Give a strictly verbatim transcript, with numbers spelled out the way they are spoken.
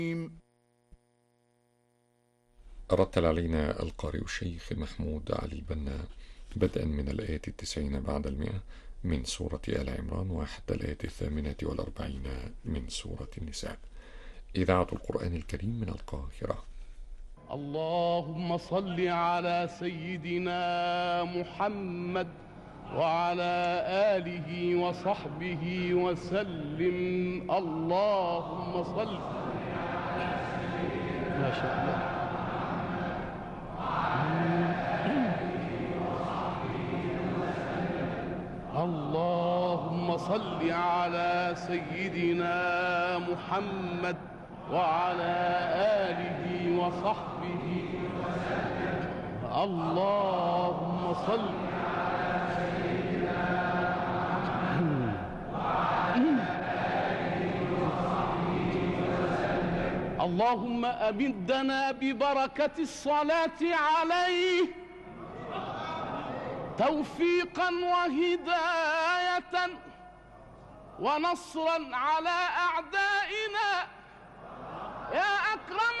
رتل علينا القارئ الشيخ محمود علي البنا بدءا من الآية التسعين بعد المئة من سورة آل عمران وحتى الآية الثامنة والأربعين من سورة النساء. إذاعة القرآن الكريم من القاهرة. اللهم صل على سيدنا محمد وعلى آله وصحبه وسلم. اللهم صل. ما شاء الله. اللهم صل على سيدنا محمد وعلى آله وصحبه وسلم. اللهم صل على سيدنا محمد وعلى آله وصحبه وسلم. اللهم أمدنا ببركة الصلاة عليه توفيقا وهداية ونصرا على أعدائنا يا أكرم